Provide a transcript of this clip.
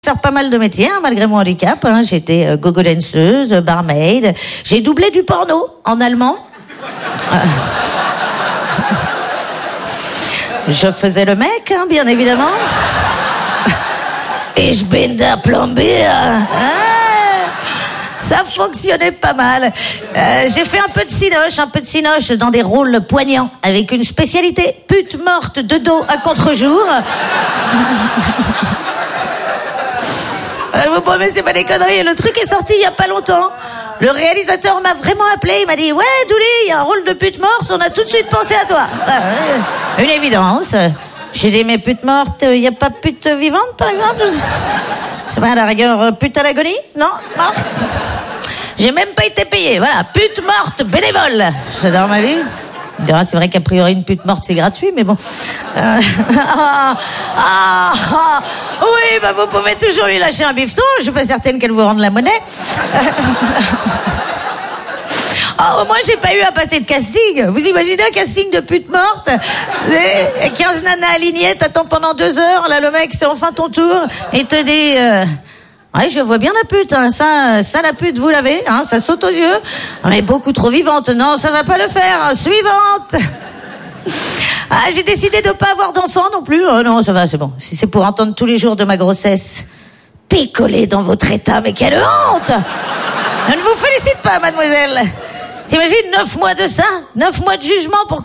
Faire pas mal de métiers, hein, malgré mon handicap. Hein. J'ai été gogo danseuse, barmaid. J'ai doublé du porno en allemand. Je faisais le mec, hein, bien évidemment. Et je bin der Plombier. Ça fonctionnait pas mal. J'ai fait un peu de cinoche dans des rôles poignants, avec une spécialité pute morte de dos à contre-jour. Je vous promets, c'est pas des conneries. Le truc est sorti il y a pas longtemps. Le réalisateur m'a vraiment appelé. Il m'a dit: ouais, Douli, il y a un rôle de pute morte. On a tout de suite pensé à toi. Une évidence. J'ai dit: mais pute morte, il y a pas pute vivante, par exemple? C'est pas à la rigueur pute à l'agonie? Non. J'ai même pas été payé. Voilà, pute morte bénévole. J'adore ma vie. C'est vrai qu'a priori une pute morte c'est gratuit, mais bon. Oui, bah vous pouvez toujours lui lâcher un bifton. Je suis pas certaine qu'elle vous rende la monnaie. Au moins j'ai pas eu à passer de casting. Vous imaginez un casting de pute morte? 15 nanas alignées, t'attends pendant 2 heures. Là le mec c'est enfin ton tour. Et te dit ouais, je vois bien la pute, hein. Ça la pute, vous l'avez, hein, ça saute aux yeux. Elle est beaucoup trop vivante. Non, ça va pas le faire. Suivante. J'ai décidé de pas avoir d'enfant non plus. Oh non, ça va, c'est bon. Si c'est pour entendre tous les jours de ma grossesse picoler dans votre état, mais quelle honte! Je ne vous félicite pas, mademoiselle. T'imagines 9 mois de ça? 9 mois de jugement pour